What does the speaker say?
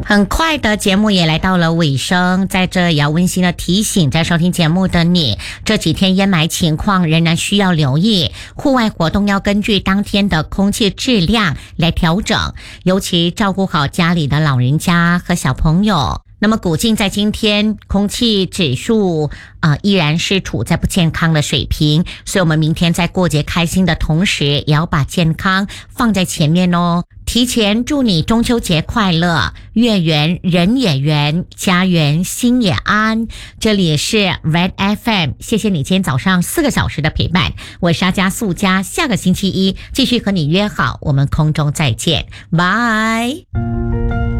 很快的节目也来到了尾声，在这也要温馨的提醒在收听节目的你，这几天烟霾情况仍然需要留意，户外活动要根据当天的空气质量来调整，尤其照顾好家里的老人家和小朋友。那么古晋在今天空气指数依然是处在不健康的水平，所以我们明天在过节开心的同时也要把健康放在前面哦。提前祝你中秋节快乐，月圆人也圆，家圆心也安。这里是 Red FM， 谢谢你今天早上4个小时的陪伴，我是阿加素佳，下个星期一继续和你约好，我们空中再见，拜。